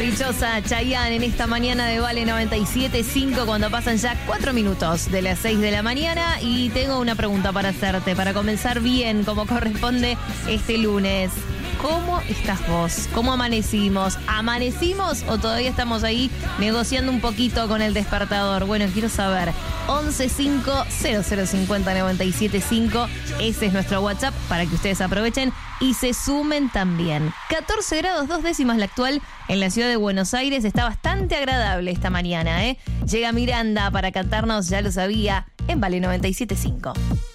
Caprichosa, Chayanne en esta mañana de Vale 97.5 cuando pasan ya 4 minutos de las 6 de la mañana y tengo una pregunta para hacerte, para comenzar bien como corresponde este lunes. ¿Cómo estás vos? ¿Cómo amanecimos? ¿Amanecimos o todavía estamos ahí negociando un poquito con el despertador? Bueno, quiero saber. 115-0050-975. Ese es nuestro WhatsApp para que ustedes aprovechen y se sumen también. 14 grados 2 décimas la actual en la ciudad de Buenos Aires. Está bastante agradable esta mañana, ¿eh? Llega Miranda para cantarnos, ya lo sabía, en Vale 97.5.